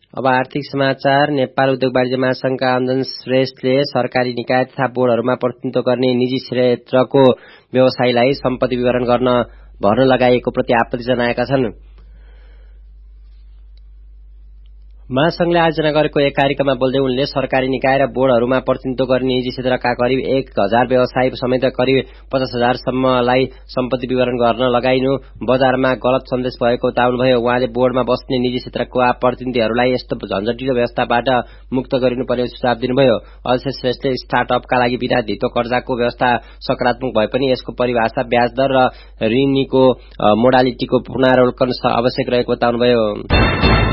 अब आर्थिक समाचार। नेपाल उद्योग वाणिज्य महासंघका अञ्जन श्रेष्ठले सरकारी निकाय तथा बोर्डहरूमा प्रतिनिधित्व गर्ने निजी क्षेत्रको व्यवसायीलाई सम्पत्ति विवरण भर्न लगाइएको प्रति आपत्ति जनाएका छन्। महासंघले आयोजना गरेको एक कार्यक्रममा बोल्दै उनले सरकारी निकाय र बोर्डहरूमा प्रतिनिधित्व गर्ने निजी क्षेत्रका करिब 1000 व्यवसायी समेत करिब 50,000 सम्मलाई सम्पत्ति विवरण गर्न लगाइनु बजारमा गलत सन्देश भएको बताउनुभयो। उहाँले बोर्डमा बस्ने निजी क्षेत्रका प्रतिनिधिहरूलाई यस्तो झन्झटिलो व्यवस्थाबाट मुक्त गरिनुपर्ने सुझाव दिनुभयो। अध्यक्ष श्रेष्ठले स्टार्टअपका लागि बिना धितो कर्जाको व्यवस्था सकारात्मक भए पनि यसको परिभाषा, ब्याज दर र ऋणीको मोडालिटीको पुनरावलोकन आवश्यक रहेको बताउनुभयो।